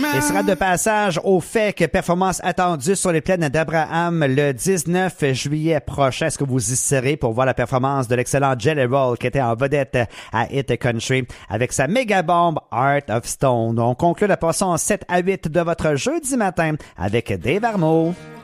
Et sera de passage au fait que performance attendue sur les plaines d'Abraham le 19 juillet prochain. Est-ce que vous y serez pour voir la performance de l'excellent Jelly Roll qui était en vedette à Hit Country avec sa méga bombe Art of Stone. On conclut la portion 7 à 8 de votre jeudi matin avec Dave Armeau.